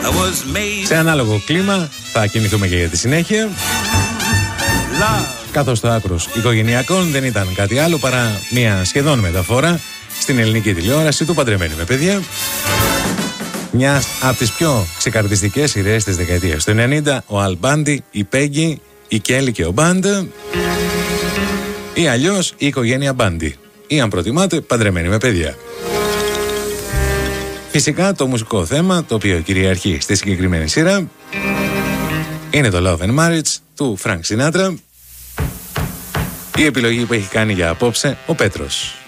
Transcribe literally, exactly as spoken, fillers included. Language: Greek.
Σε ανάλογο κλίμα θα κινηθούμε και για τη συνέχεια, καθώς το άκρος οικογενειακών δεν ήταν κάτι άλλο παρά μια σχεδόν μεταφορά στην ελληνική τηλεόραση του Παντρεμένοι με παιδιά, μια από τις πιο ξεκαρδιστικές σειρές της δεκαετίας του ενενήντα, ο Αλ Μπάντι, η Πέγγι, η Κέλλη και ο Μπάντ, ή αλλιώς η οικογένεια Μπάντι, ή αν προτιμάτε Παντρεμένοι με παιδιά. Φυσικά το μουσικό θέμα το οποίο κυριαρχεί στη συγκεκριμένη σειρά είναι το Love and Marriage του Frank Sinatra, η επιλογή που έχει κάνει για απόψε ο Πέτρος.